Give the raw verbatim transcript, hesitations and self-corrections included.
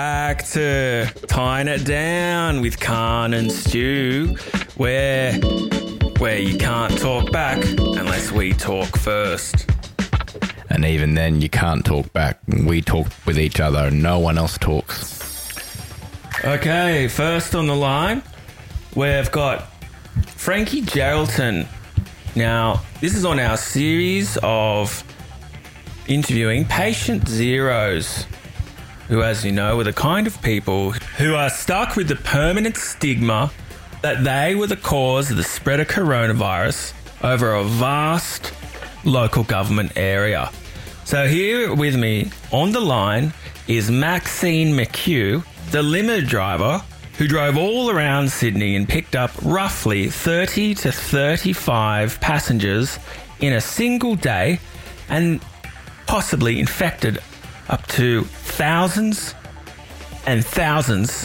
Back to Tying It Down with Khan and Stu, where where you can't talk back unless we talk first. And even then, you can't talk back. We talk with each other and no one else talks. Okay, first on the line, we've got Frankie Geraldton. Now, this is on our series of interviewing patient zeros, who, as you know, were the kind of people who are stuck with the permanent stigma that they were the cause of the spread of coronavirus over a vast local government area. So here with me on the line is Maxine McHugh, the limo driver who drove all around Sydney and picked up roughly thirty to thirty-five passengers in a single day and possibly infected up to thousands and thousands